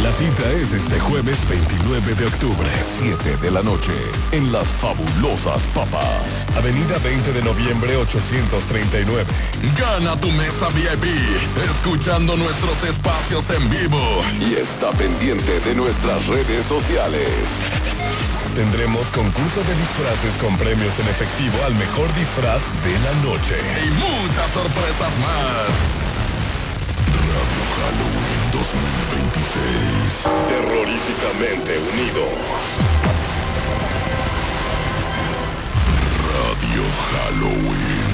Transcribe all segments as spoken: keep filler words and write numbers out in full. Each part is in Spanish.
La cita es este jueves veintinueve de octubre, siete de la noche, en Las Fabulosas Papas, Avenida veinte de noviembre ochocientos treinta y nueve. Gana tu mesa V I P, escuchando nuestros espacios en vivo. Y está pendiente de nuestras redes sociales. Tendremos concurso de disfraces con premios en efectivo al mejor disfraz de la noche. Y muchas sorpresas más. Radio Halloween dos mil veintiséis. Terroríficamente unidos. Radio Halloween.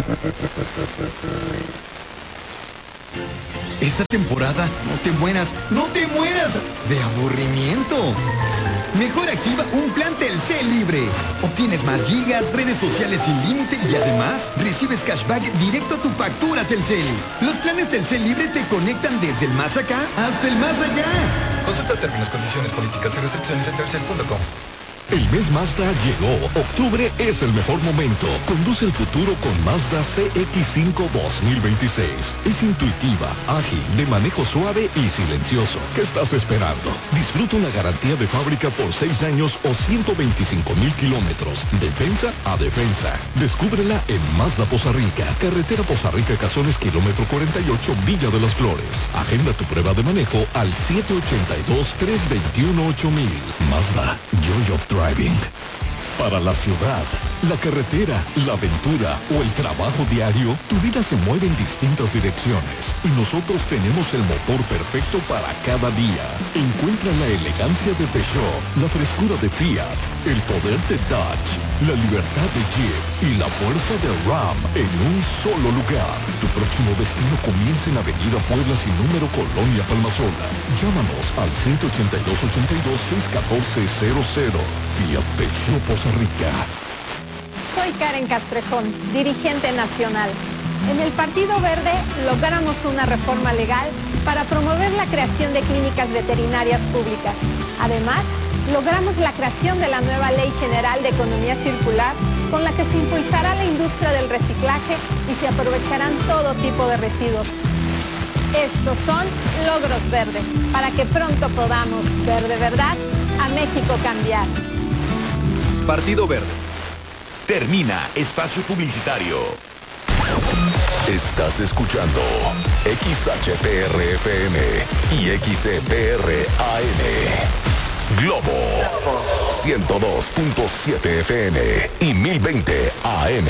Esta temporada no te mueras, no te mueras de aburrimiento. Mejor activa un plan Telcel libre. Obtienes más gigas, redes sociales sin límite y además recibes cashback directo a tu factura Telcel. Los planes Telcel libre te conectan desde el más acá hasta el más allá. Consulta términos, condiciones, políticas y restricciones en telcel punto com. El mes Mazda llegó. Octubre es el mejor momento. Conduce el futuro con Mazda C X cinco dos mil veintiséis. Es intuitiva, ágil, de manejo suave y silencioso. ¿Qué estás esperando? Disfruta una garantía de fábrica por seis años o ciento veinticinco mil kilómetros. Defensa a defensa. Descúbrela en Mazda Poza Rica. Carretera Poza Rica Cazones, kilómetro cuarenta y ocho, Villa de las Flores. Agenda tu prueba de manejo al siete ocho dos, tres dos uno, ocho mil. Mazda, Joy of Driving. Para la ciudad, la carretera, la aventura o el trabajo diario, tu vida se mueve en distintas direcciones y nosotros tenemos el motor perfecto para cada día. Encuentra la elegancia de Peugeot, la frescura de Fiat, el poder de Dodge, la libertad de Jeep y la fuerza de Ram en un solo lugar. Tu próximo destino comienza en Avenida Puebla sin número, Colonia Palmasola. Llámanos al siete ocho dos, ocho dos, seis uno cuatro cero cero. Fiat Peugeot Poza Rica. Soy Karen Castrejón, dirigente nacional. En el Partido Verde logramos una reforma legal para promover la creación de clínicas veterinarias públicas. Además, logramos la creación de la nueva Ley General de Economía Circular, con la que se impulsará la industria del reciclaje y se aprovecharán todo tipo de residuos. Estos son logros verdes, para que pronto podamos ver de verdad a México cambiar. Partido Verde. Termina espacio publicitario. Estás escuchando X H P R F M y X E P R A M. Globo ciento dos punto siete F M y mil veinte A M.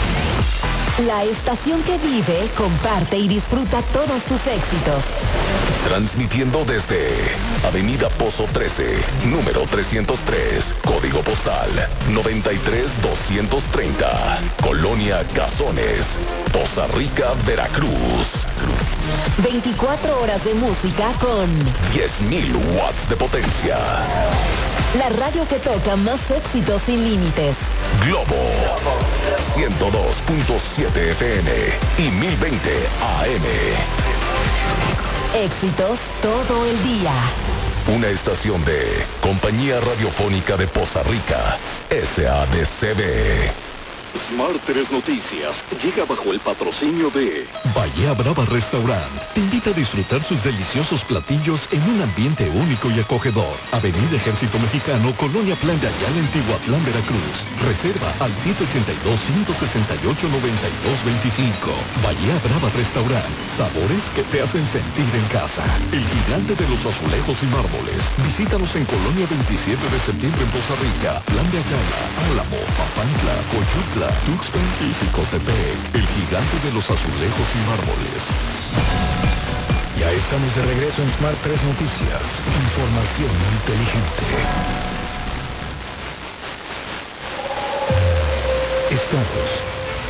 La estación que vive, comparte y disfruta todos tus éxitos. Transmitiendo desde Avenida Pozo trece, número trescientos tres, código postal noventa y tres doscientos treinta, Colonia Cazones, Poza Rica, Veracruz. veinticuatro horas de música con diez mil watts de potencia. La radio que toca más éxitos sin límites. Globo ciento dos punto siete F M y mil veinte A M. Éxitos todo el día. Una estación de Compañía Radiofónica de Poza Rica, S A D C B. Smart tres Noticias llega bajo el patrocinio de Bahía Brava Restaurant. Te invita a disfrutar sus deliciosos platillos en un ambiente único y acogedor. Avenida Ejército Mexicano, Colonia Plan de Ayala, en Tihuatlán, Veracruz. Reserva al siete ocho dos, cinco seis ocho, nueve dos dos cinco. Bahía Brava Restaurant. Sabores que te hacen sentir en casa. El gigante de los azulejos y mármoles. Visítanos en Colonia veintisiete de septiembre en Poza Rica, Plan de Ayala, Álamo, Papantla, Coyutla, Tuxpan y Jicotepec, el gigante de los azulejos y mármoles. Ya estamos de regreso en Smart tres Noticias. Información inteligente. Estados.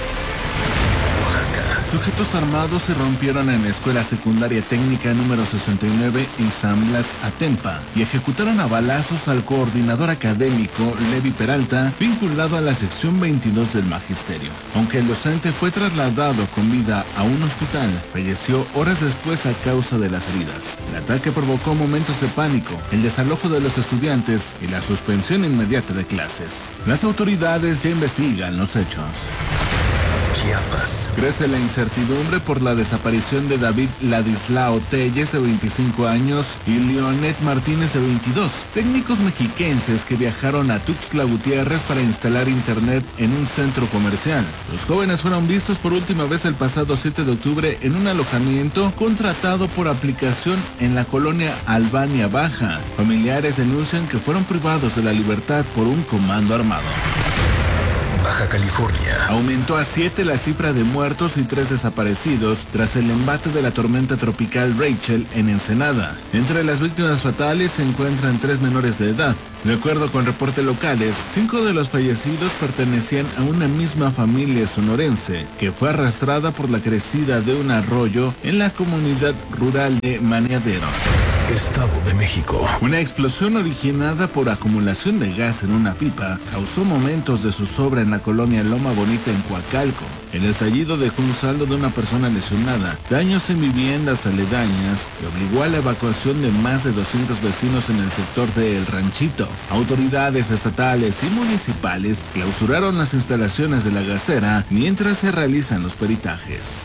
Sujetos armados se rompieron en la Escuela Secundaria Técnica número sesenta y nueve en San Blas, Atempa, y ejecutaron a balazos al coordinador académico Levi Peralta, vinculado a la sección veintidós del Magisterio. Aunque el docente fue trasladado con vida a un hospital, falleció horas después a causa de las heridas. El ataque provocó momentos de pánico, el desalojo de los estudiantes y la suspensión inmediata de clases. Las autoridades ya investigan los hechos. Chiapas. Crece la incertidumbre por la desaparición de David Ladislao Telles, de veinticinco años, y Leonet Martínez, de veintidós, técnicos mexiquenses que viajaron a Tuxtla Gutiérrez para instalar internet en un centro comercial. Los jóvenes fueron vistos por última vez el pasado siete de octubre en un alojamiento contratado por aplicación en la colonia Albania Baja. Familiares denuncian que fueron privados de la libertad por un comando armado. Baja California. Aumentó a siete la cifra de muertos y tres desaparecidos tras el embate de la tormenta tropical Rachel en Ensenada. Entre las víctimas fatales se encuentran tres menores de edad. De acuerdo con reportes locales, cinco de los fallecidos pertenecían a una misma familia sonorense, que fue arrastrada por la crecida de un arroyo en la comunidad rural de Maneadero. Estado de México. Una explosión originada por acumulación de gas en una pipa causó momentos de zozobra en la colonia Loma Bonita en Coacalco. El estallido dejó un saldo de una persona lesionada, daños en viviendas aledañas y obligó a la evacuación de más de doscientos vecinos en el sector de El Ranchito. Autoridades estatales y municipales clausuraron las instalaciones de la gasera mientras se realizan los peritajes.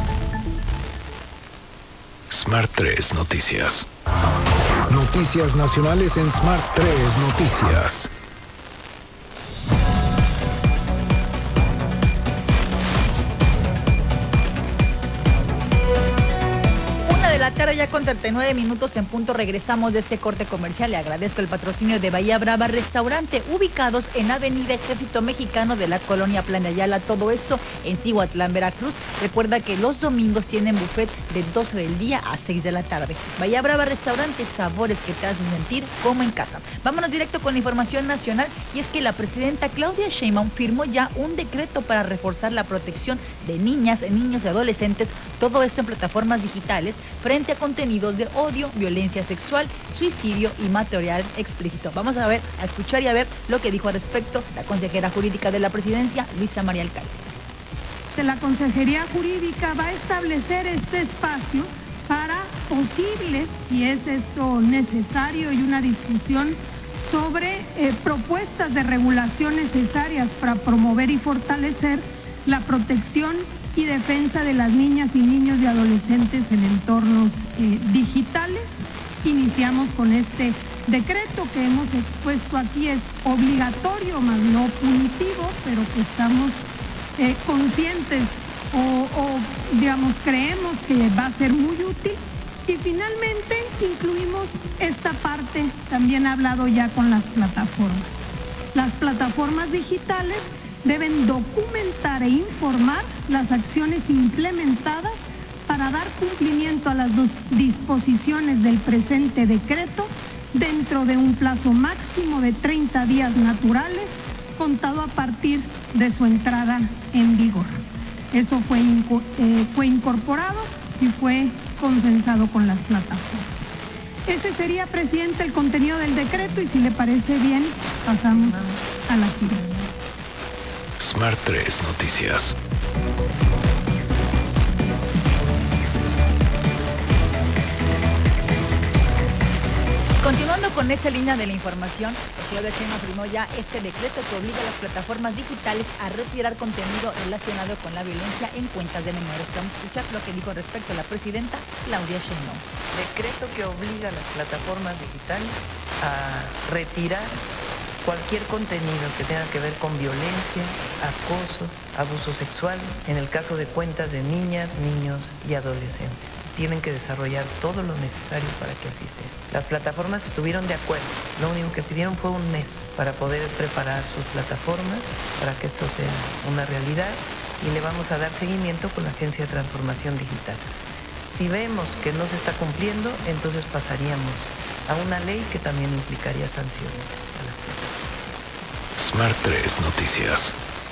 Smart tres Noticias. Noticias nacionales en Smart tres Noticias. La tarde ya con treinta y nueve minutos en punto. Regresamos de este corte comercial. Le agradezco el patrocinio de Bahía Brava Restaurante, ubicados en Avenida Ejército Mexicano de la colonia Plan de Ayala. Todo esto en Tihuatlán, Veracruz. Recuerda que los domingos tienen buffet de doce del día a seis de la tarde. Bahía Brava Restaurante, sabores que te hacen sentir como en casa. Vámonos directo con la información nacional, y es que la presidenta Claudia Sheinbaum firmó ya un decreto para reforzar la protección de niñas, niños y adolescentes. Todo esto en plataformas digitales frente a contenidos de odio, violencia sexual, suicidio y material explícito. Vamos a ver, a escuchar y a ver lo que dijo al respecto la consejera jurídica de la presidencia, Luisa María Alcalde. La Consejería Jurídica va a establecer este espacio para posibles, si es esto necesario, y una discusión sobre eh, propuestas de regulación necesarias para promover y fortalecer la protección y defensa de las niñas y niños y adolescentes en entornos eh, digitales. Iniciamos con este decreto que hemos expuesto aquí. Es obligatorio, más no punitivo, pero que estamos eh, conscientes o, o, digamos, creemos que va a ser muy útil. Y finalmente incluimos esta parte, también he hablado ya con las plataformas. Las plataformas digitales deben documentar e informar las acciones implementadas para dar cumplimiento a las dos disposiciones del presente decreto dentro de un plazo máximo de treinta días naturales, contado a partir de su entrada en vigor. Eso fue, eh, fue incorporado y fue consensado con las plataformas. Ese sería, presidente, el contenido del decreto, y si le parece bien, pasamos a la gira. Smart tres Noticias. Continuando con esta línea de la información, Claudia Sheinbaum firmó ya este decreto que obliga a las plataformas digitales a retirar contenido relacionado con la violencia en cuentas de menores. Vamos a escuchar lo que dijo al respecto la presidenta Claudia Sheinbaum. Decreto que obliga a las plataformas digitales a retirar cualquier contenido que tenga que ver con violencia, acoso, abuso sexual, en el caso de cuentas de niñas, niños y adolescentes. Tienen que desarrollar todo lo necesario para que así sea. Las plataformas estuvieron de acuerdo, lo único que pidieron fue un mes para poder preparar sus plataformas para que esto sea una realidad, y le vamos a dar seguimiento con la Agencia de Transformación Digital. Si vemos que no se está cumpliendo, entonces pasaríamos a una ley que también implicaría sanciones a las plataformas. Smart tres Noticias.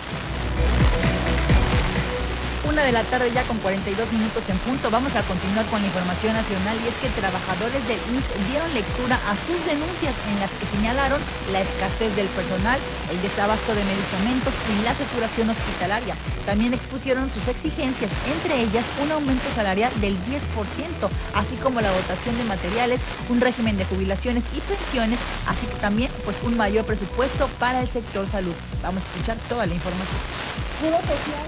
Una de la tarde ya con cuarenta y dos minutos en punto. Vamos a continuar con la información nacional, y es que trabajadores del I M S S dieron lectura a sus denuncias en las que señalaron la escasez del personal, el desabasto de medicamentos y la saturación hospitalaria. También expusieron sus exigencias, entre ellas un aumento salarial del diez por ciento, así como la dotación de materiales, un régimen de jubilaciones y pensiones, así que también pues un mayor presupuesto para el sector salud. Vamos a escuchar toda la información.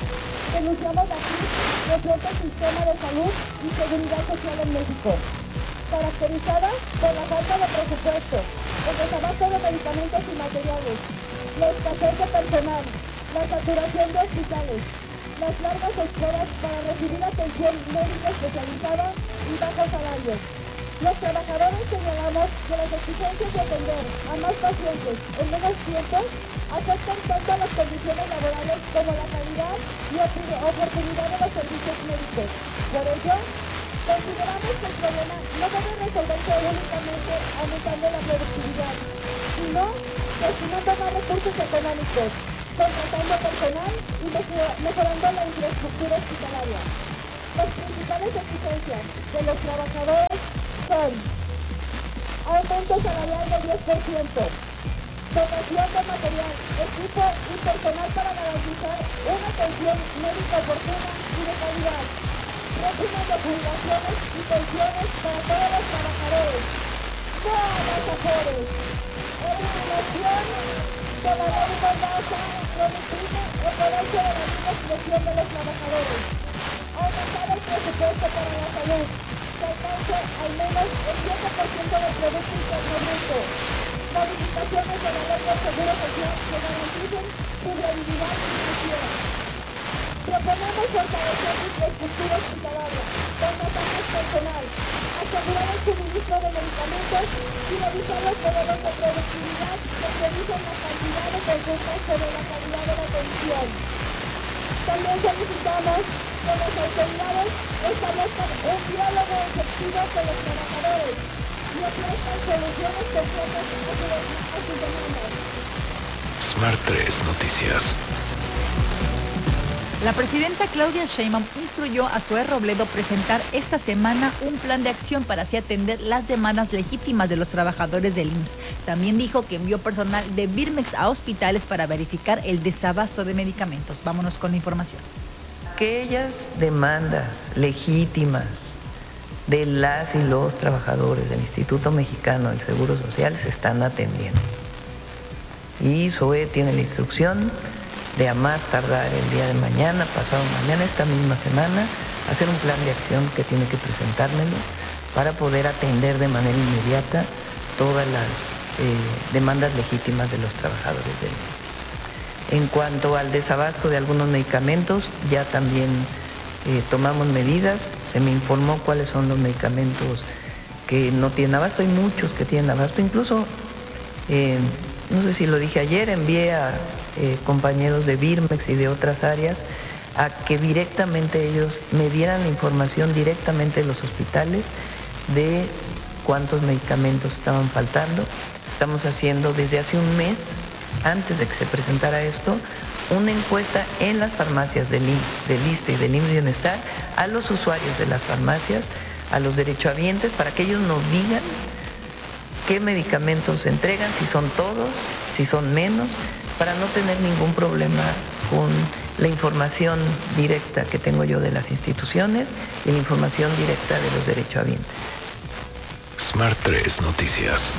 Denunciamos aquí el propio sistema de salud y seguridad social en México, caracterizada por la falta de presupuesto, el desabasto de medicamentos y materiales, la escasez de personal, la saturación de hospitales, las largas esperas para recibir atención médica especializada y bajos salarios. Los trabajadores señalamos que las exigencias de atender a más pacientes en menos tiempo afectan tanto las condiciones laborales como la calidad y oportunidad de los servicios médicos. Por ello, consideramos que el problema no debe resolverse únicamente aumentando la productividad, sino destinando más recursos económicos, contratando personal y mejorando la infraestructura hospitalaria. Las principales exigencias de los trabajadores son aumento salarial del diez por ciento, dotación de material, equipo y personal para garantizar una atención médica oportuna y de calidad, régimen de jubilaciones y pensiones para todos los trabajadores, no a las afores, eliminación de la ley de base productiva o poderse de la misma expresión de los trabajadores, aumentar el presupuesto para la salud, que alcance al menos el siete por ciento del Producto Interno Bruto, modificaciones de la ley del Seguro Social que garanticen su viabilidad financiera. Proponemos fortalecer la infraestructura hospitalaria, contratar más personal, asegurar el suministro de medicamentos y revisar los modelos de productividad que priorizan la cantidad de consultas sobre la calidad de la atención. También solicitamos que las autoridades establezcan un diálogo efectivo con los trabajadores y ofrezcan soluciones concretas a sus demandas. Smart tres Noticias. La presidenta Claudia Sheinbaum instruyó a Zoé Robledo presentar esta semana un plan de acción para así atender las demandas legítimas de los trabajadores del I M S S. También dijo que envió personal de Birmex a hospitales para verificar el desabasto de medicamentos. Vámonos con la información. Aquellas demandas legítimas de las y los trabajadores del Instituto Mexicano del Seguro Social se están atendiendo. Y Zoé tiene la instrucción de a más tardar el día de mañana, pasado mañana, esta misma semana, hacer un plan de acción que tiene que presentármelo para poder atender de manera inmediata todas las eh, demandas legítimas de los trabajadores del I M S S. En cuanto al desabasto de algunos medicamentos, ya también eh, tomamos medidas, se me informó cuáles son los medicamentos que no tienen abasto, hay muchos que tienen abasto, incluso, eh, no sé si lo dije ayer, envié a Eh, compañeros de Birmex y de otras áreas a que directamente ellos me dieran la información directamente de los hospitales de cuántos medicamentos estaban faltando. Estamos haciendo desde hace un mes, antes de que se presentara esto, una encuesta en las farmacias del I M S S, del ISSSTE y del I M S S Bienestar a los usuarios de las farmacias, a los derechohabientes, para que ellos nos digan qué medicamentos se entregan, si son todos, si son menos, para no tener ningún problema con la información directa que tengo yo de las instituciones y la información directa de los derechohabientes. Smart tres Noticias.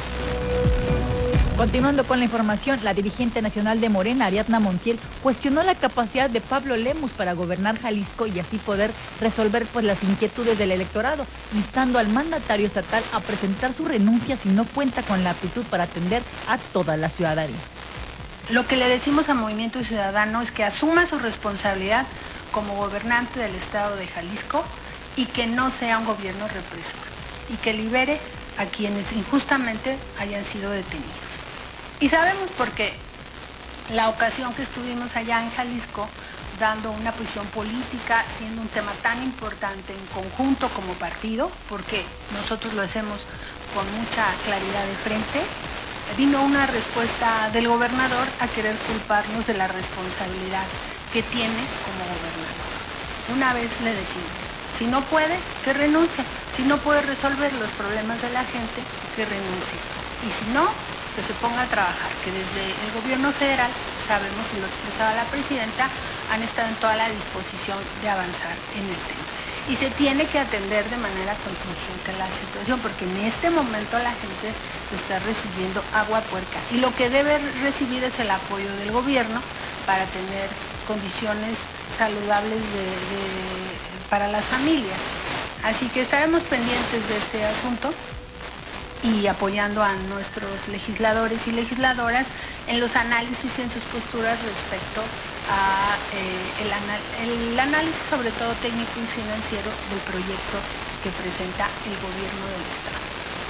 Continuando con la información, la dirigente nacional de Morena, Ariadna Montiel, cuestionó la capacidad de Pablo Lemus para gobernar Jalisco y así poder resolver pues, las inquietudes del electorado, instando al mandatario estatal a presentar su renuncia si no cuenta con la aptitud para atender a toda la ciudadanía. Lo que le decimos a Movimiento Ciudadano es que asuma su responsabilidad como gobernante del estado de Jalisco y que no sea un gobierno represor y que libere a quienes injustamente hayan sido detenidos. Y sabemos por qué la ocasión que estuvimos allá en Jalisco dando una posición política, siendo un tema tan importante en conjunto como partido, porque nosotros lo hacemos con mucha claridad de frente, vino una respuesta del gobernador a querer culparnos de la responsabilidad que tiene como gobernador. Una vez le decimos, si no puede, que renuncie. Si no puede resolver los problemas de la gente, que renuncie. Y si no, que se ponga a trabajar, que desde el gobierno federal, sabemos, y lo expresaba la presidenta, han estado en toda la disposición de avanzar en el tema. Y se tiene que atender de manera contingente la situación, porque en este momento la gente está recibiendo agua puerca. Y lo que debe recibir es el apoyo del gobierno para tener condiciones saludables de, de, para las familias. Así que estaremos pendientes de este asunto y apoyando a nuestros legisladores y legisladoras en los análisis y en sus posturas respecto a eh, el, anal el análisis sobre todo técnico y financiero del proyecto que presenta el gobierno del Estado.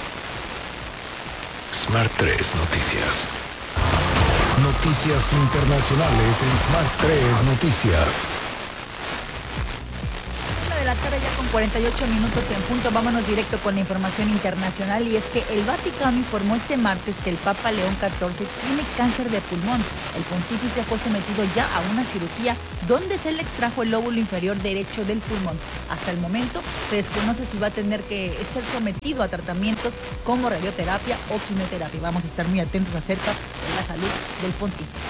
Smart tres Noticias. Noticias internacionales en Smart tres Noticias. De la tarde ya con cuarenta y ocho minutos en punto, vámonos directo con la información internacional, y es que el Vaticano informó este martes que el Papa León catorce tiene cáncer de pulmón. El pontífice fue sometido ya a una cirugía donde se le extrajo el lóbulo inferior derecho del pulmón. Hasta el momento se desconoce si va a tener que ser sometido a tratamientos como radioterapia o quimioterapia. Vamos a estar muy atentos acerca de la salud del pontífice.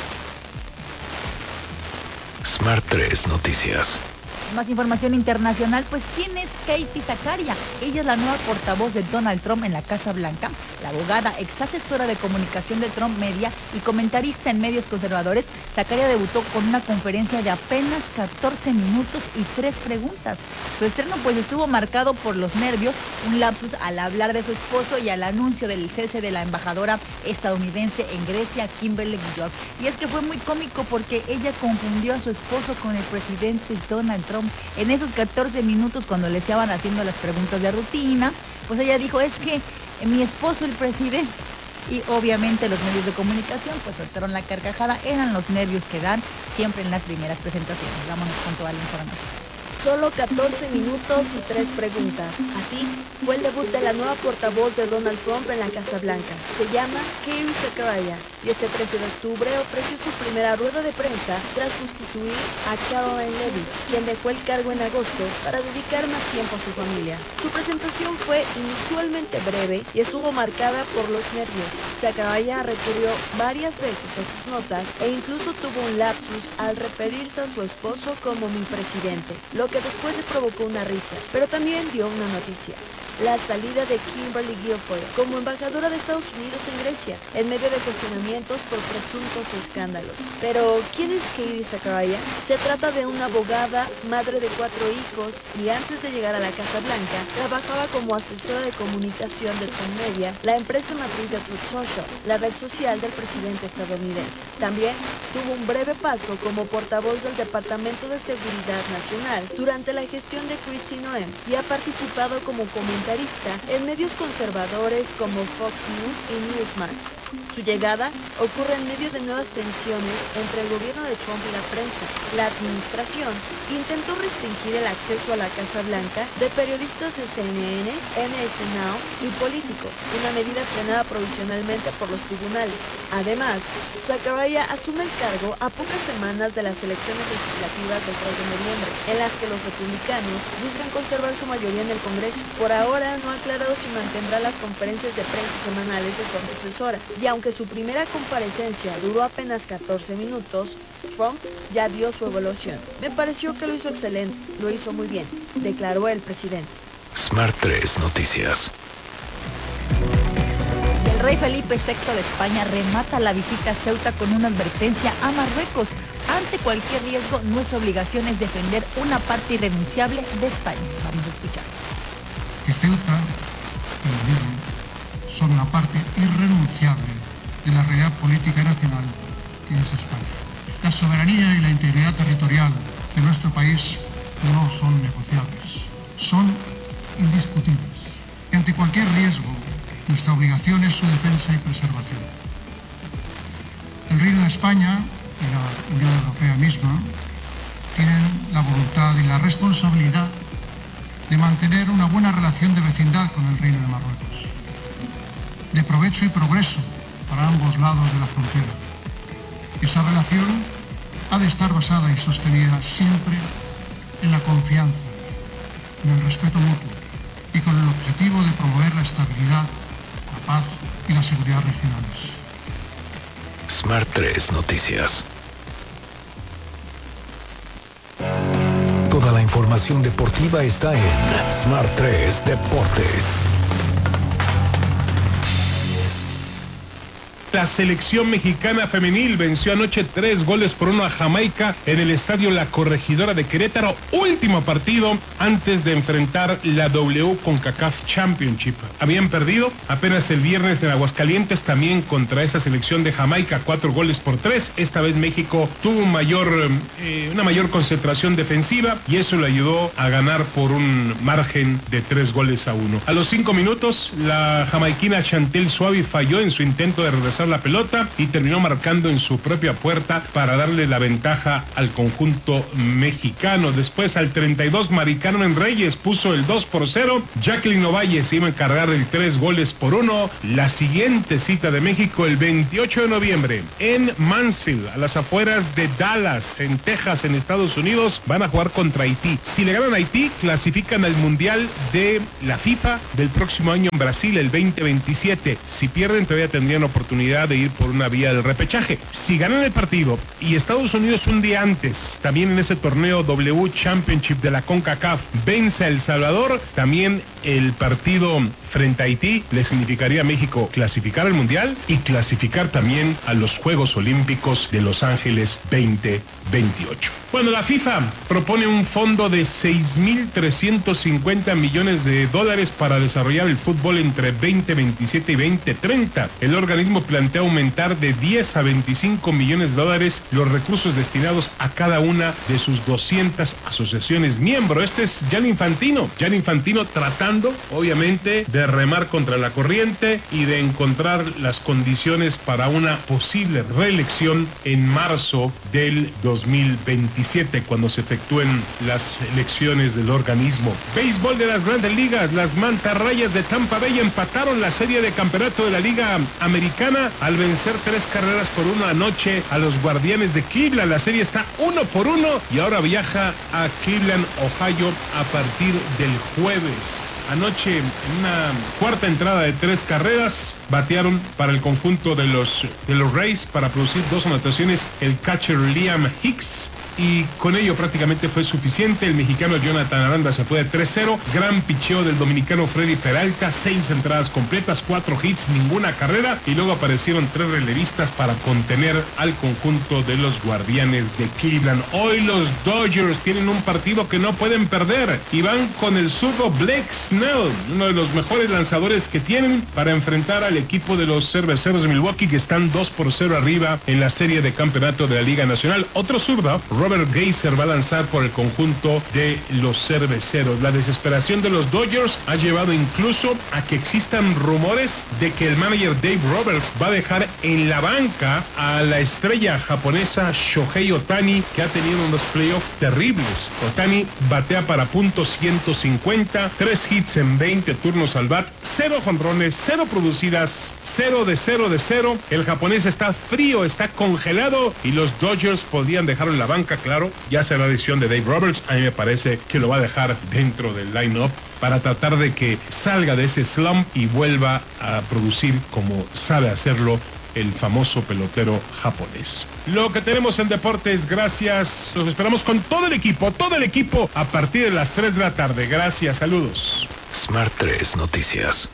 Smart tres Noticias. Más información internacional, pues ¿quién es Katie Zakaria? Ella es la nueva portavoz de Donald Trump en la Casa Blanca. La abogada, ex asesora de comunicación de Trump Media y comentarista en medios conservadores, Zakaria debutó con una conferencia de apenas catorce minutos y tres preguntas. Su estreno pues estuvo marcado por los nervios, un lapsus al hablar de su esposo y al anuncio del cese de la embajadora estadounidense en Grecia, Kimberly Guillory. Y es que fue muy cómico porque ella confundió a su esposo con el presidente Donald Trump. En esos catorce minutos, cuando le estaban haciendo las preguntas de rutina, pues ella dijo, es que mi esposo el presidente. Y obviamente los medios de comunicación pues soltaron la carcajada. Eran los nervios que dan siempre en las primeras presentaciones. Vámonos con toda la información. Solo catorce minutos y tres preguntas. Así fue el debut de la nueva portavoz de Donald Trump en la Casa Blanca. Se llama Katie Zakaria y este trece de octubre ofreció su primera rueda de prensa tras sustituir a Caroline Levy, quien dejó el cargo en agosto para dedicar más tiempo a su familia. Su presentación fue inusualmente breve y estuvo marcada por los nervios. Zakaria recurrió varias veces a sus notas e incluso tuvo un lapsus al referirse a su esposo como mi presidente, lo que después le provocó una risa, pero también dio una noticia: la salida de Kimberly Guilfoyle como embajadora de Estados Unidos en Grecia, en medio de cuestionamientos por presuntos escándalos. Pero, ¿quién es Katie Zakaria? Se trata de una abogada, madre de cuatro hijos, y antes de llegar a la Casa Blanca, trabajaba como asesora de comunicación de Trump Media, la empresa matriz de Truth Social, la red social del presidente estadounidense. También tuvo un breve paso como portavoz del Departamento de Seguridad Nacional durante la gestión de Kristi Noem y ha participado como comentarista en medios conservadores como Fox News y Newsmax. Su llegada ocurre en medio de nuevas tensiones entre el gobierno de Trump y la prensa. La administración intentó restringir el acceso a la Casa Blanca de periodistas de C N N, N S Now y políticos, una medida frenada provisionalmente por los tribunales. Además, Zakaria asume el cargo a pocas semanas de las elecciones legislativas del tres de noviembre, en las que los republicanos buscan conservar su mayoría en el Congreso. Por ahora no ha aclarado si mantendrá las conferencias de prensa semanales de su antecesora. Y aunque su primera comparecencia duró apenas catorce minutos, Trump ya dio su evaluación. Me pareció que lo hizo excelente, lo hizo muy bien, declaró el presidente. Smart tres Noticias. El rey Felipe sexto de España remata la visita a Ceuta con una advertencia a Marruecos. Ante cualquier riesgo, nuestra obligación es defender una parte irrenunciable de España. Vamos a escuchar. Que Ceuta y Melilla son una parte irrenunciable de la realidad política nacional que es España. La soberanía y la integridad territorial de nuestro país no son negociables, son indiscutibles. Y ante cualquier riesgo, nuestra obligación es su defensa y preservación. El Reino de España y la Unión Europea misma tienen la voluntad y la responsabilidad de mantener una buena relación de vecindad con el Reino de Marruecos, de provecho y progreso para ambos lados de la frontera. Esa relación ha de estar basada y sostenida siempre en la confianza, en el respeto mutuo y con el objetivo de promover la estabilidad, la paz y la seguridad regionales. Smart tres Noticias. Toda la información deportiva está en Smart tres Deportes. La selección mexicana femenil venció anoche tres goles por uno a Jamaica en el estadio La Corregidora de Querétaro. Último partido antes de enfrentar la W CONCACAF Championship. Habían perdido apenas el viernes en Aguascalientes también contra esa selección de Jamaica, cuatro goles por tres. Esta vez México tuvo un mayor, eh, una mayor concentración defensiva y eso le ayudó a ganar por un margen de tres goles a uno. A los cinco minutos, la jamaiquina Chantel Suavi falló en su intento de regresar la pelota y terminó marcando en su propia puerta para darle la ventaja al conjunto mexicano. Después, al treinta y dos, Mari Carmen Reyes puso el dos por cero. Jacqueline Ovalle se iba a encargar el tres goles por uno. La siguiente cita de México el veintiocho de noviembre en Mansfield, a las afueras de Dallas, en Texas, en Estados Unidos, van a jugar contra Haití. Si le ganan a Haití, clasifican al Mundial de la FIFA del próximo año en Brasil, el veinte veintisiete. Si pierden, todavía tendrían oportunidad de ir por una vía del repechaje. Si ganan el partido y Estados Unidos un día antes, también en ese torneo W Championship de la CONCACAF, vence a El Salvador, también el partido frente a Haití le significaría a México clasificar al Mundial y clasificar también a los Juegos Olímpicos de Los Ángeles veinte veintiocho. Bueno, la FIFA propone un fondo de seis mil trescientos cincuenta millones de dólares para desarrollar el fútbol entre veinte veintisiete y veinte treinta. El organismo plantea aumentar de diez a veinticinco millones de dólares los recursos destinados a cada una de sus doscientas asociaciones miembro. Este es Gianni Infantino. Gianni Infantino tratando, obviamente, de remar contra la corriente y de encontrar las condiciones para una posible reelección en marzo del dos mil veintisiete, cuando se efectúen las elecciones del organismo. Béisbol de las Grandes Ligas, las Mantarrayas de Tampa Bay empataron la serie de campeonato de la Liga Americana al vencer tres carreras por uno anoche a los Guardianes de Cleveland. La serie está uno por uno y ahora viaja a Cleveland, Ohio, a partir del jueves. Anoche, en una cuarta entrada de tres carreras, batearon para el conjunto de los, de los Rays para producir dos anotaciones el catcher Liam Hicks. Y con ello prácticamente fue suficiente. El mexicano Jonathan Aranda se fue de tres cero. Gran picheo del dominicano Freddy Peralta. Seis entradas completas, cuatro hits, ninguna carrera. Y luego aparecieron tres relevistas para contener al conjunto de los Guardianes de Cleveland. Hoy los Dodgers tienen un partido que no pueden perder. Y van con el zurdo Blake Snell, uno de los mejores lanzadores que tienen, para enfrentar al equipo de los Cerveceros de Milwaukee, que están dos por cero arriba en la serie de campeonato de la Liga Nacional. Otro zurdo, Robert Geiser, va a lanzar por el conjunto de los Cerveceros. La desesperación de los Dodgers ha llevado incluso a que existan rumores de que el manager Dave Roberts va a dejar en la banca a la estrella japonesa Shohei Ohtani, que ha tenido unos playoffs terribles. Ohtani batea para punto ciento cincuenta, tres hits en veinte turnos al bat, cero jonrones, cero producidas, cero de cero de cero. El japonés está frío, está congelado y los Dodgers podrían dejarlo en la banca. Claro, ya será decisión de Dave Roberts. A mí me parece que lo va a dejar dentro del line-up para tratar de que salga de ese slump y vuelva a producir como sabe hacerlo el famoso pelotero japonés. Lo que tenemos en deportes, gracias. Los esperamos con todo el equipo, todo el equipo a partir de las tres de la tarde. Gracias, saludos. Smart tres Noticias.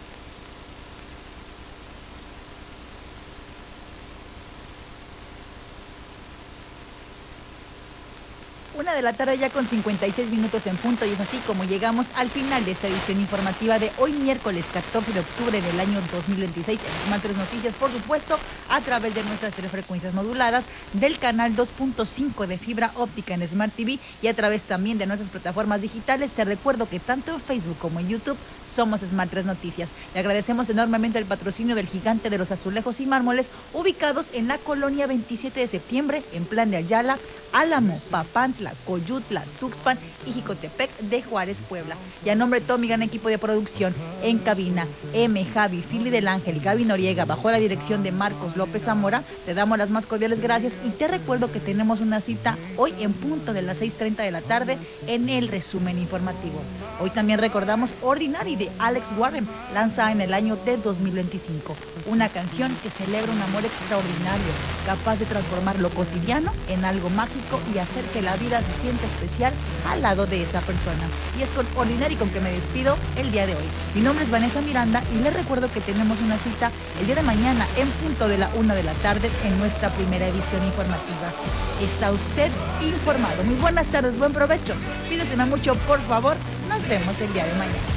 Una de la tarde ya con cincuenta y seis minutos en punto, y es así como llegamos al final de esta edición informativa de hoy miércoles catorce de octubre del año dos mil veintiséis en Smart tres Noticias, por supuesto a través de nuestras tres frecuencias moduladas, del canal dos punto cinco de fibra óptica en Smart T V y a través también de nuestras plataformas digitales. Te recuerdo que tanto en Facebook como en YouTube somos Smart tres Noticias. Le agradecemos enormemente el patrocinio del Gigante de los Azulejos y Mármoles, ubicados en la colonia veintisiete de septiembre, en Plan de Ayala, Álamo, Papantla, Coyutla, Tuxpan y Jicotepec de Juárez, Puebla. Y a nombre de todo mi gran equipo de producción, en cabina, M, Javi, Fili del Ángel, Gaby Noriega, bajo la dirección de Marcos López Zamora, te damos las más cordiales gracias y te recuerdo que tenemos una cita hoy en punto de las seis treinta de la tarde en el resumen informativo. Hoy también recordamos Ordinary de Alex Warren, lanzada en el año de dos mil veinticinco. Una canción que celebra un amor extraordinario, capaz de transformar lo cotidiano en algo mágico y hacer que la vida se sienta especial al lado de esa persona. Y es con Ordinario con que me despido el día de hoy. Mi nombre es Vanessa Miranda y les recuerdo que tenemos una cita el día de mañana en punto de la una de la tarde en nuestra primera edición informativa. Está usted informado. Muy buenas tardes, buen provecho. Pídeseme mucho, por favor. Nos vemos el día de mañana.